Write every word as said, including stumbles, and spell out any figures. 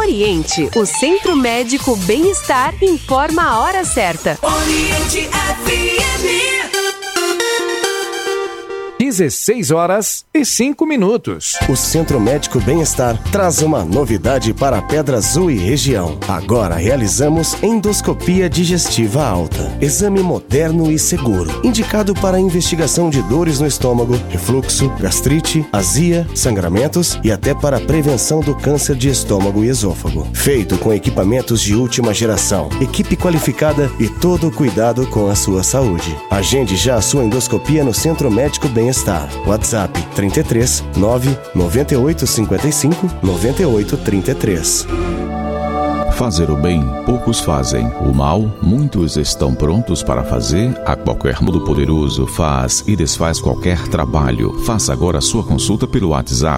Oriente, o Centro Médico Bem-Estar informa a hora certa. Oriente F M. dezesseis horas e cinco minutos. O Centro Médico Bem-Estar traz uma novidade para a Pedra Azul e região. Agora realizamos endoscopia digestiva alta. Exame moderno e seguro, indicado para a investigação de dores no estômago, refluxo, gastrite, azia, sangramentos e até para a prevenção do câncer de estômago e esôfago. Feito com equipamentos de última geração, equipe qualificada e todo o cuidado com a sua saúde. Agende já a sua endoscopia no Centro Médico Bem-Estar. WhatsApp trinta e três, nove, noventa e oito, cinquenta e cinco, noventa e oito, trinta e três. Fazer o bem, poucos fazem. O mal, muitos estão prontos para fazer. A qualquer modo poderoso faz e desfaz qualquer trabalho. Faça agora a sua consulta pelo WhatsApp